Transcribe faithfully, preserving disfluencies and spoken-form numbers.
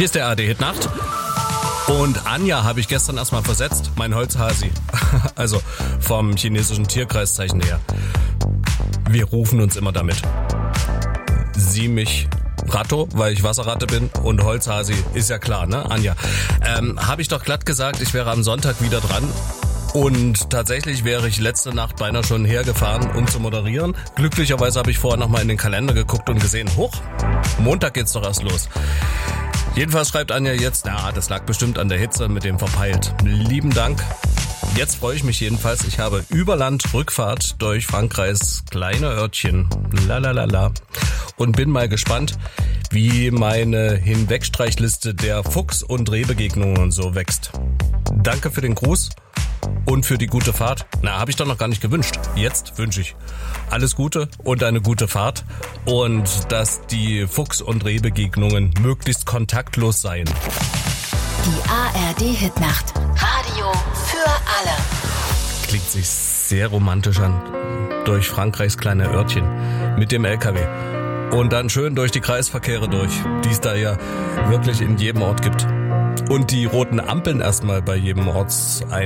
Hier ist der A R D-Hit Nacht. Und Anja habe ich gestern erstmal versetzt, mein Holzhasi. Also vom chinesischen Tierkreiszeichen her. Wir rufen uns immer damit. Sie mich Ratto, weil ich Wasserratte bin, und Holzhasi ist ja klar, ne, Anja? Ähm, habe ich doch glatt gesagt, ich wäre am Sonntag wieder dran. Und tatsächlich wäre ich letzte Nacht beinahe schon hergefahren, um zu moderieren. Glücklicherweise habe ich vorher nochmal in den Kalender geguckt und gesehen, huch, Montag geht's doch erst los. Jedenfalls schreibt Anja jetzt, na, das lag bestimmt an der Hitze mit dem verpeilt. Lieben Dank. Jetzt freue ich mich jedenfalls. Ich habe Überland Rückfahrt durch Frankreichs kleine Örtchen. Lalalala. Und bin mal gespannt, wie meine Hinwegstreichliste der Fuchs- und Rehbegegnungen so wächst. Danke für den Gruß und für die gute Fahrt. Na, habe ich doch noch gar nicht gewünscht. Jetzt wünsche ich alles Gute und eine gute Fahrt und dass die Fuchs- und Rehbegegnungen möglichst kontaktlos seien. Die A R D-Hitnacht. Radio für alle. Klingt sich sehr romantisch an. Durch Frankreichs kleine Örtchen mit dem L K W. Und dann schön durch die Kreisverkehre durch, die es da ja wirklich in jedem Ort gibt. Und die roten Ampeln erstmal bei jedem Orts